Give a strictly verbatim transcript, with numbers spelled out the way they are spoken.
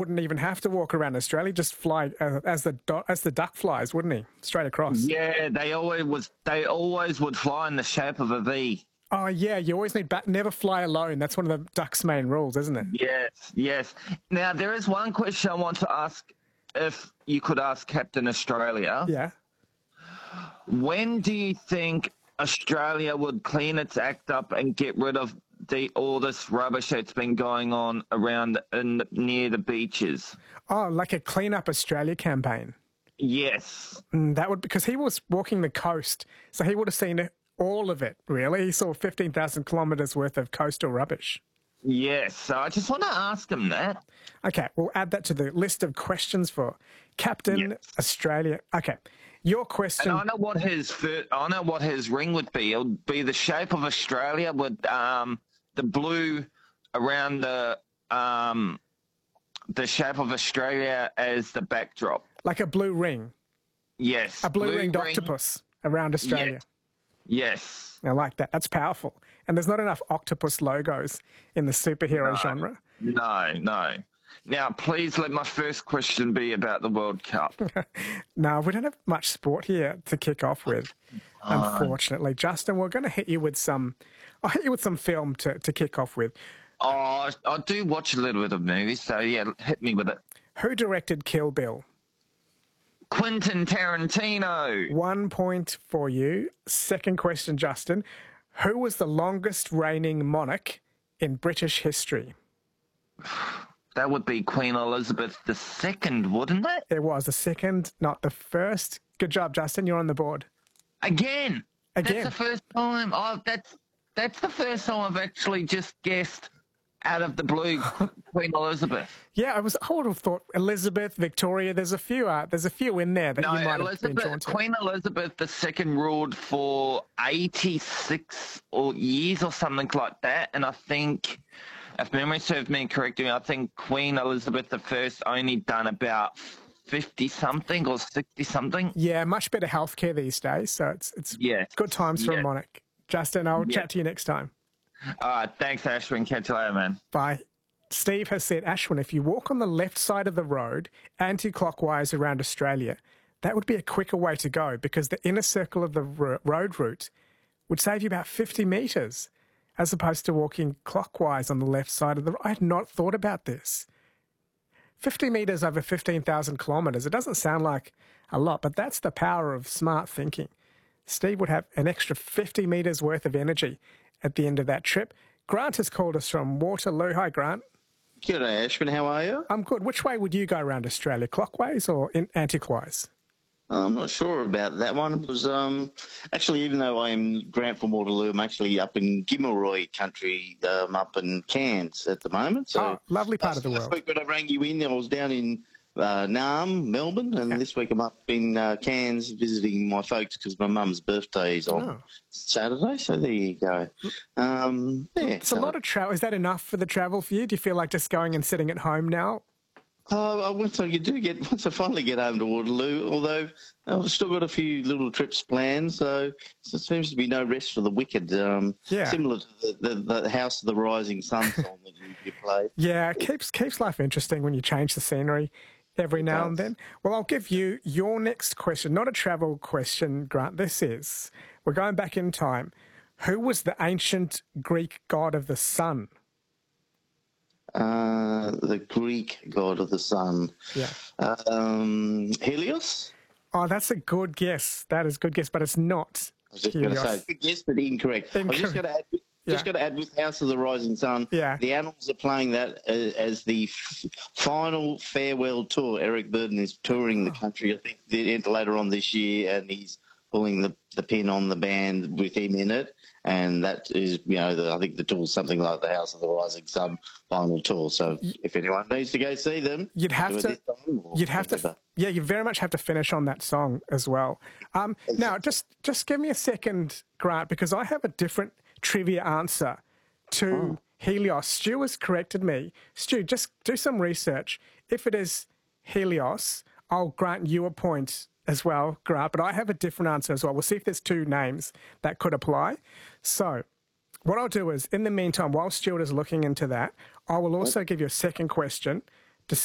wouldn't even have to walk around Australia, just fly uh, as the do- as the duck flies, wouldn't he? Straight across. Yeah, they always was. They always would fly in the shape of a V. Oh, yeah, you always need back. Never fly alone. That's one of the duck's main rules, isn't it? Yes, yes. Now, there is one question I want to ask, if you could ask Captain Australia. Yeah. When do you think Australia would clean its act up and get rid of the all this rubbish that's been going on around in near the beaches? Oh, like a Clean Up Australia campaign. Yes. Mm, that would, because he was walking the coast, so he would have seen it, all of it, really. He saw fifteen thousand kilometres worth of coastal rubbish. Yes, so I just want to ask him that. Okay, we'll add that to the list of questions for Captain Yes. Australia. Okay, your question... And I know what his fir- I know what his ring would be. It would be the shape of Australia with um, the blue around the um, the shape of Australia as the backdrop. Like a blue ring. Yes. A blue, blue ringed ring. octopus around Australia. Yes. Yes. I like that. That's powerful. And there's not enough octopus logos in the superhero No. genre. No, no. Now, please let my first question be about the World Cup. No, we don't have much sport here to kick off with, unfortunately. Justin, we're going to hit you with some... I'll hit you with some film to, to kick off with. Oh, I, I do watch a little bit of movies, so yeah, hit me with it. Who directed Kill Bill? Quentin Tarantino. One point for you. Second question, Justin. Who was the longest reigning monarch in British history? That would be Queen Elizabeth the Second, wouldn't it? It was the second, not the first. Good job, Justin. You're on the board. Again. Again. That's the first time. Oh, that's that's the first time I've actually just guessed out of the blue Queen Elizabeth. Yeah, I was. I would have thought Elizabeth, Victoria. There's a few. Uh, there's a few in there that No, you might have been drawn Elizabeth, to. Queen Elizabeth the Second ruled for eighty-six or years or something like that, and I think, if memory serves me correctly, I think Queen Elizabeth the First only done about fifty something or sixty something. Yeah, much better healthcare these days. So it's it's Yes. good times for Yes. a monarch. Justin, I'll Yeah. chat to you next time. All right, thanks, Ashwin. Catch you later, man. Bye. Steve has said, Ashwin, if you walk on the left side of the road, anti-clockwise around Australia, that would be a quicker way to go because the inner circle of the ro- road route would save you about fifty metres as opposed to walking clockwise on the left side of the road. I had not thought about this. fifty metres over fifteen thousand kilometres. It doesn't sound like a lot, but that's the power of smart thinking. Steve would have an extra fifty metres worth of energy at the end of that trip. Grant has called us from Waterloo. Hi, Grant. G'day, Ashwin. How are you? I'm good. Which way would you go around Australia, clockwise or in anti-clockwise? I'm not sure about that one. It was um, actually, even though I'm Grant from Waterloo, I'm actually up in Gimmelroy country, um, up in Cairns at the moment. So Oh, lovely part of the last world. week when I rang you in, I was down in uh, Naarm, Melbourne, and this week I'm up in uh, Cairns visiting my folks because my mum's birthday is on Oh. Saturday. So there you go. Um, yeah, It's a lot of travel. Is that enough for the travel for you? Do you feel like just going and sitting at home now? Uh, once I do get, once I finally get home to Waterloo, although I've still got a few little trips planned, so there seems to be no rest for the wicked. Um, Yeah. Similar to the, the, the House of the Rising Sun song that you, you played. Yeah, it keeps, keeps life interesting when you change the scenery every now and does. then. Well, I'll give you your next question. Not a travel question, Grant. This is, we're going back in time. Who was the ancient Greek god of the sun? Uh, the Greek god of the sun. Yeah. Um, Helios? Oh, that's a good guess. That is a good guess, but it's not. I was just going to Helios. say, good guess, but incorrect. I was just going to add, just Yeah. got to add with House of the Rising Sun. Yeah. The Animals are playing that as, as the f- final farewell tour. Eric Burden is touring the country, I think, the- later on this year, and he's pulling the, the pin on the band with him in it. And that is, you know, the, I think the tour's something like the House of the Rising Sun final tour. So if anyone needs to go see them, You'd have do it to. this time or You'd have to. whatever. Yeah, you very much have to finish on that song as well. Um, now, just just give me a second, Grant, because I have a different trivia answer to Oh. Helios. Stu has corrected me. Stu, just do some research. If it is Helios, I'll grant you a point as well, Grant. But I have a different answer as well. We'll see if there's two names that could apply. So, what I'll do is, in the meantime, while Stuart is looking into that, I will also give you a second question